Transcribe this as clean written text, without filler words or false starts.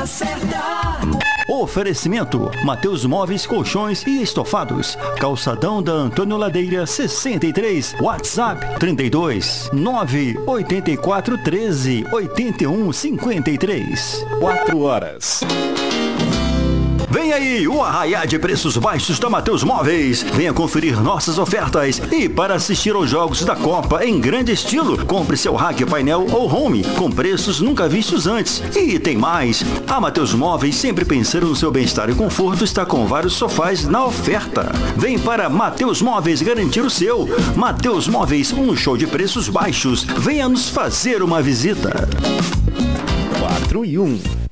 certa. Oferecimento: Mateus Móveis, Colchões e Estofados. Calçadão da Antônio Ladeira 63. WhatsApp 32 984 13 81 53. 4 horas. Vem aí o arraiá de preços baixos da Mateus Móveis. Venha conferir nossas ofertas e para assistir aos jogos da Copa em grande estilo, compre seu rack, painel ou home com preços nunca vistos antes. E tem mais, a Mateus Móveis, sempre pensando no seu bem-estar e conforto, está com vários sofás na oferta. Vem para Mateus Móveis garantir o seu. Mateus Móveis, um show de preços baixos. Venha nos fazer uma visita. 4 e 1.